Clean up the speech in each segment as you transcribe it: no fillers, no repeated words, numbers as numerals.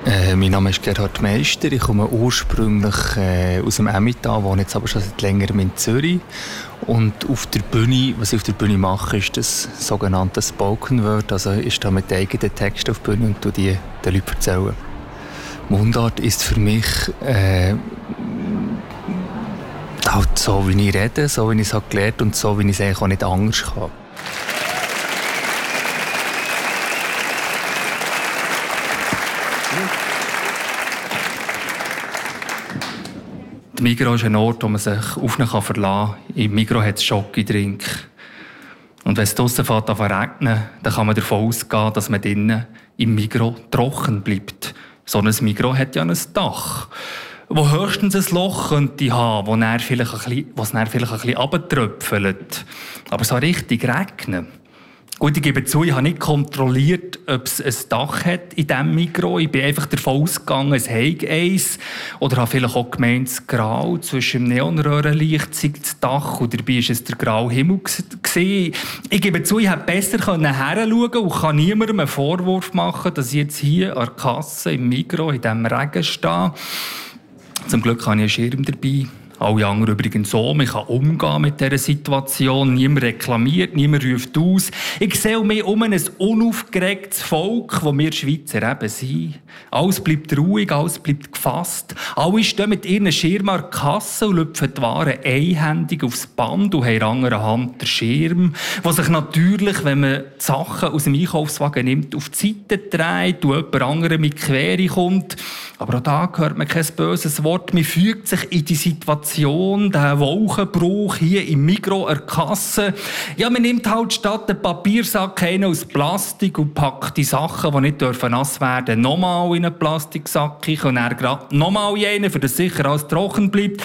Mein Name ist Gerhard Meister. Ich komme ursprünglich aus dem Emmental, wohne jetzt aber schon seit längerem in Zürich. Und auf der Bühne, was ich auf der Bühne mache, ist das sogenannte Spoken Word. Also ich stehe mit eigenen Texten auf der Bühne und die den Leuten erzählen. Mundart ist für mich halt so, wie ich rede, so wie ich es gelernt habe und so, wie ich es eigentlich auch nicht anders kann. Der Migros ist ein Ort, wo man sich auf ihn verlassen kann. Im Migros hat es Schokidrink. Und wenn es draussen anfängt zu regnen, dann kann man davon ausgehen, dass man drinnen im Migros trocken bleibt. So ein Migros hat ja ein Dach, wo höchstens ein Loch könnte haben, wo es vielleicht ein bisschen runtertröpfelt. Aber so richtig regnen. Gut, ich gebe zu, ich habe nicht kontrolliert, ob es ein Dach hat in diesem Migros. Ich bin einfach davon ausgegangen, es hätte eins. Oder habe vielleicht auch gemeint, das Grau zwischen dem Neonröhrenlicht sei das Dach und dabei war es der graue Himmel gewesen. Ich gebe zu, ich hätte besser hinschauen und kann niemandem einen Vorwurf machen, dass ich jetzt hier an der Kasse im Migros in diesem Regen stehe. Zum Glück habe ich einen Schirm dabei. Alle anderen übrigens so. Man kann umgehen mit dieser Situation. Niemand reklamiert, niemand ruft aus. Ich sehe mich um ein unaufgeregtes Volk, das wir Schweizer eben sind. Alles bleibt ruhig, alles bleibt gefasst. Alle stehen mit ihren Schirmen an der Kasse und lüpfen die Waren einhändig aufs Band und haben in der anderen Hand den Schirm, der sich natürlich, wenn man die Sachen aus dem Einkaufswagen nimmt, auf die Seite dreht und jemand anderem mit Quere kommt. Aber auch da hört man kein böses Wort. Man fügt sich in die Situation, den Wolkenbruch hier im Migros, an der Kasse. Ja, man nimmt halt statt den Papiersack einen aus Plastik und packt die Sachen, die nicht nass werden dürfen, nochmal in einen Plastiksack und dann gerade nochmal in einen, für das sicher alles trocken bleibt.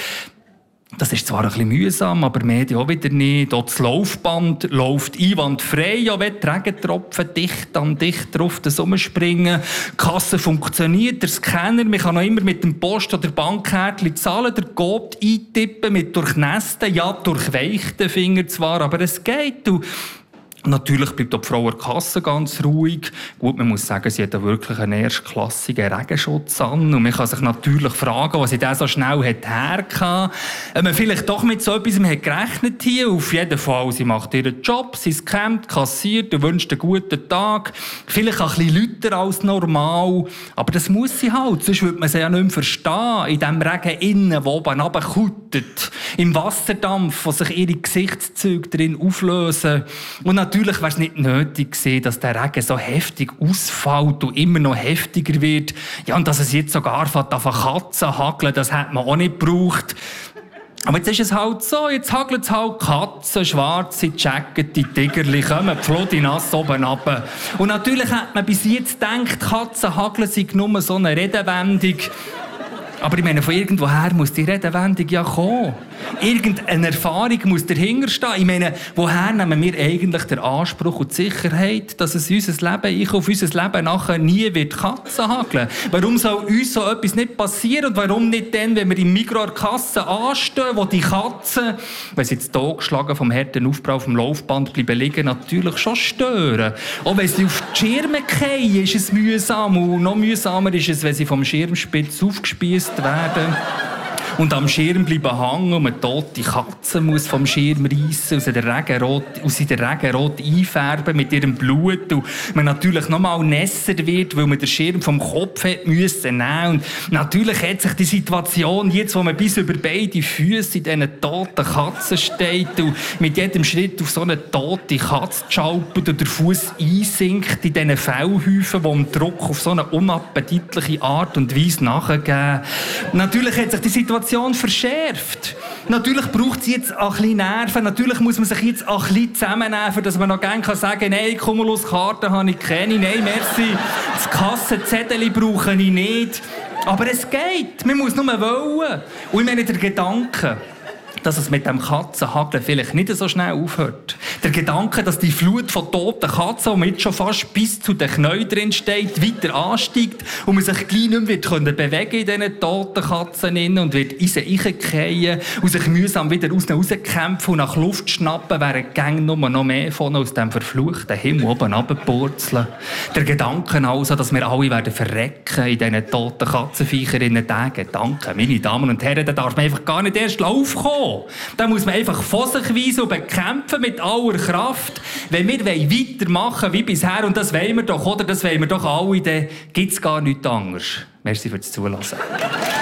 Das ist zwar ein bisschen mühsam, aber Medien auch wieder nicht. Auch das Laufband läuft einwandfrei, ja, wenn die Regentropfen dicht an dicht drauf rumspringen. Die Kasse funktioniert, der Scanner, man kann noch immer mit dem Post- oder Bankkärtchen zahlen, der Code eintippen mit durchnässten, ja, durchweichten Fingern zwar, aber es geht. Und natürlich bleibt auch die Frau an der Kasse ganz ruhig. Gut, man muss sagen, sie hat wirklich einen erstklassigen Regenschutz an. Und man kann sich natürlich fragen, was sie da so schnell herkam. Ob man vielleicht doch mit so etwas gerechnet hat hier. Auf jeden Fall, sie macht ihren Job, sie scannt, kassiert und wünscht einen guten Tag. Vielleicht ein bisschen lauter als normal. Aber das muss sie halt, sonst würde man sie ja nicht mehr verstehen. In dem Regen innen, der oben runterkutet. Im Wasserdampf, wo sich ihre Gesichtszüge drin auflösen. Und natürlich wäre es nicht nötig gewesen, dass der Regen so heftig ausfällt und immer noch heftiger wird. Ja, und dass es jetzt sogar von Katzen hageln, das hätte man auch nicht gebraucht. Aber jetzt ist es halt so, jetzt hagelt es halt Katzen, schwarze Jacket, die Tigerli, kommen flott nass oben runter. Und natürlich hat man bis jetzt gedacht, Katzen hageln sei nur so eine Redewendung. Aber ich meine, von irgendwoher muss die Redewendung ja kommen. Irgendeine Erfahrung muss dahinter stehen. Ich meine, woher nehmen wir eigentlich den Anspruch und die Sicherheit, dass es auf unser Leben nachher nie wird Katzen hageln? Warum soll uns so etwas nicht passieren? Und warum nicht dann, wenn wir im Migros an der Kasse anstehen, wo die Katzen, wenn sie jetzt totgeschlagen vom harten Aufprall vom Laufband bleiben liegen, natürlich schon stören. Auch wenn sie auf die Schirme fallen, ist es mühsam. Und noch mühsamer ist es, wenn sie vom Schirmspitz aufgespießt werden. Und am Schirm bleiben hängen und eine tote Katze muss vom Schirm reissen und sie den Regenrot einfärben mit ihrem Blut. Und man natürlich noch mal nässer wird, weil man den Schirm vom Kopf hat müssen nehmen. Und natürlich hat sich die Situation jetzt, wo man bis über beide Füße in diesen toten Katzen steht und mit jedem Schritt auf so eine tote Katze schaupelt und der Fuß einsinkt in diesen Fellhäufen, die dem Druck auf so eine unappetitliche Art und Weise nachgeben. Natürlich hat sich die Situation verschärft. Natürlich braucht es jetzt ein bisschen Nerven. Natürlich muss man sich jetzt ein bisschen zusammennehmen, dass man noch gerne sagen kann, nein, Cumulus-Karten habe ich keine, nein, merci, das Kassenzettel brauche ich nicht. Aber es geht. Man muss nur wollen. Und ich meine, der Gedanke, dass es mit dem Katzenhageln vielleicht nicht so schnell aufhört. Der Gedanke, dass die Flut von toten Katzen, die man jetzt schon fast bis zu den Knien drin steht, weiter ansteigt und man sich gleich nicht mehr bewegen in diesen toten Katzen und wird in sie reingefallen und sich mühsam wieder rauskämpfen und nach Luft schnappen, während die Gänge nur noch mehr von aus dem verfluchten Himmel oben runterpurzeln. Der Gedanke also, dass wir alle werden verrecken in diesen toten Katzenviecherinnen, der Gedanke, meine Damen und Herren, da darf man einfach gar nicht erst aufkommen. Da muss man einfach von sich weisen und bekämpfen mit aller Kraft. Wenn wir weitermachen wie bisher, und das wollen wir doch, oder? Das wollen wir doch alle, dann gibt es gar nichts anderes. Merci fürs Zuhören.